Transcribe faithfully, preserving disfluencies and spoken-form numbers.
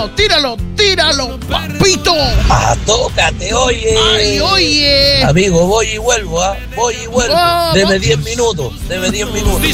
tíralo, tíralo, tíralo, papito. Ah, tócate, oye. Ay, oye. Amigo, voy y vuelvo, ¿ah? ¿eh? Voy y vuelvo. Oh, Deme diez minutos, deme diez minutos.